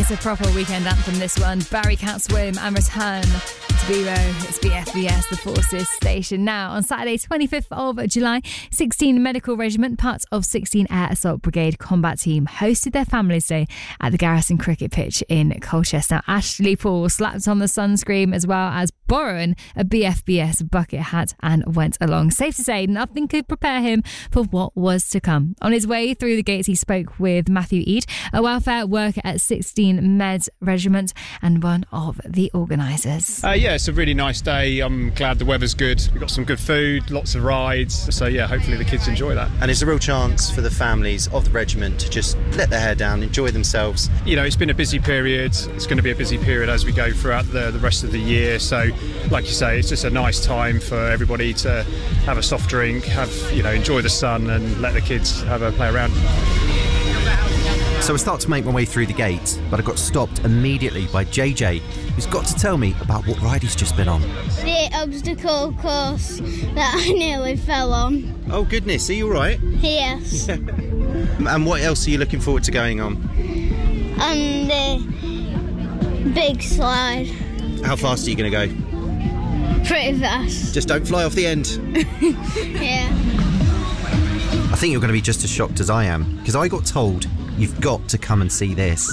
It's a proper weekend anthem, this one. Barry Can't Swim and Return to Bero. It's BFBS, the Forces station. Now, on Saturday, 25th of July, 16 Medical Regiment, parts of 16 Air Assault Brigade combat team, hosted their Families Day at the Garrison Cricket Pitch in Colchester. Now, Ashley Paul slapped on the sunscreen as well as borrowing a BFBS bucket hat and went along. Safe to say, nothing could prepare him for what was to come. On his way through the gates, he spoke with Matthew Eade, a welfare worker at 16 Med Regiment and one of the organisers. Yeah, it's a really nice day. I'm glad the weather's good. We've got some good food, lots of rides. So yeah, hopefully the kids enjoy that. And it's a real chance for the families of the regiment to just let their hair down, enjoy themselves. You know, it's been a busy period. It's going to be a busy period as we go throughout the rest of the year. So, like you say, it's just a nice time for everybody to have a soft drink, enjoy the sun and let the kids have a play around. So I start to make my way through the gate, but I got stopped immediately by JJ, who's got to tell me about what ride he's just been on. The obstacle course that I nearly fell on. Oh goodness, are you alright? Yes. And what else are you looking forward to going on? On the big slide. How fast are you going to go? Pretty fast. Just don't fly off the end. Yeah. I think you're going to be just as shocked as I am, because I got told you've got to come and see this.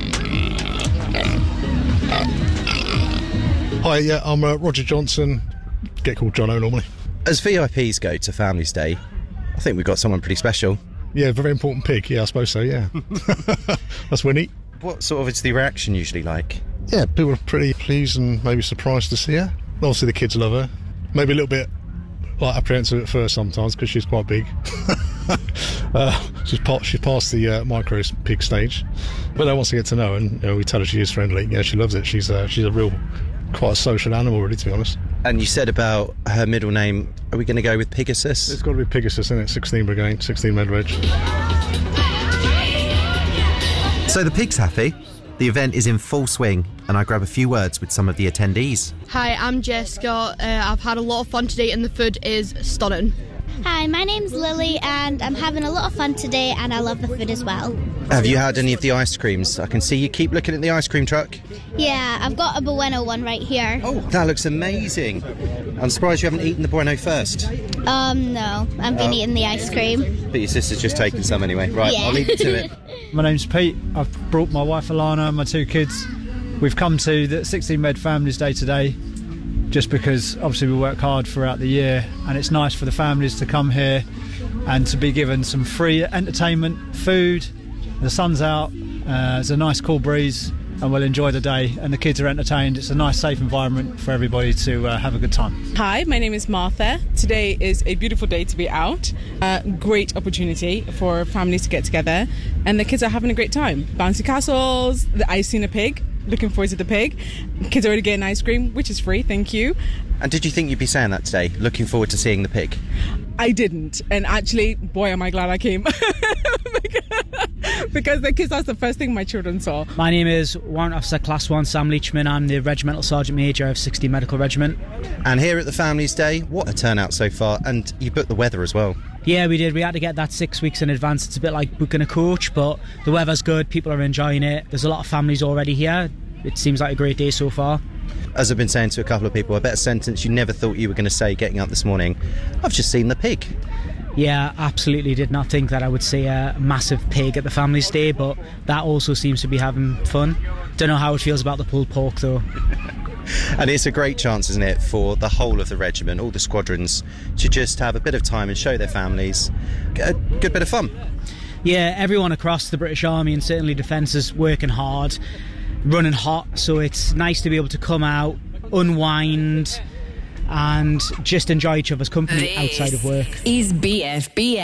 Hi, yeah, I'm Roger Johnson. Get called Jono normally. As VIPs go to Families Day, I think we've got someone pretty special. Yeah, very important pig. Yeah, I suppose so, yeah. That's Winnie. What sort of is the reaction usually like? Yeah, people are pretty pleased and maybe surprised to see her. Obviously the kids love her. Maybe a little bit apprehensive at first sometimes because she's quite big. She's past the micro pig stage, but then once they get to know her, and we tell her she is friendly. Yeah, she loves it. She's a real, quite a social animal, really, to be honest. And you said about her middle name. Are we going to go with Pegasus? It's got to be Pegasus, isn't it? 16 Brigade, 16 Med Reg. So the pig's happy. The event is in full swing, and I grab a few words with some of the attendees. Hi, I'm Jessica. I've had a lot of fun today and the food is stunning. Hi, my name's Lily and I'm having a lot of fun today and I love the food as well. Have you had any of the ice creams? I can see you keep looking at the ice cream truck. Yeah, I've got a Bueno one right here. Oh, that looks amazing. I'm surprised you haven't eaten the Bueno first. No, I've been eating the ice cream. But your sister's just taken some anyway. Right, yeah. I'll leave you to it. My name's Pete. I've brought my wife Alana and my two kids. We've come to the 16 Med Families Day today just because obviously we work hard throughout the year and it's nice for the families to come here and to be given some free entertainment, food. The sun's out, there's a nice cool breeze and we'll enjoy the day and the kids are entertained. It's a nice safe environment for everybody to have a good time. Hi, my name is Martha. Today is a beautiful day to be out. Great opportunity for families to get together and the kids are having a great time. Bouncy castles, I've seen a pig. Looking forward to the pig. Kids are already getting ice cream, which is free, thank you. And did you think you'd be saying that today? Looking forward to seeing the pig? I didn't. And actually, boy, am I glad I came. Because the kids, that's the first thing my children saw. My name is Warrant Officer Class 1 Sam Leachman. I'm the Regimental Sergeant Major of 16 Medical Regiment. And here at the Families Day, what a turnout so far. And you booked the weather as well. Yeah, we did. We had to get that 6 weeks in advance. It's a bit like booking a coach, but the weather's good. People are enjoying it. There's a lot of families already here. It seems like a great day so far. As I've been saying to a couple of people, I bet a sentence you never thought you were going to say getting up this morning. I've just seen the pig. Yeah, absolutely did not think that I would see a massive pig at the Families Day, but that also seems to be having fun. Don't know how it feels about the pulled pork though. And it's a great chance, isn't it, for the whole of the regiment, all the squadrons, to just have a bit of time and show their families a good bit of fun. Yeah, everyone across the British Army and certainly Defence is working hard, running hot, so it's nice to be able to come out, unwind and just enjoy each other's company outside of work. Is BFBS.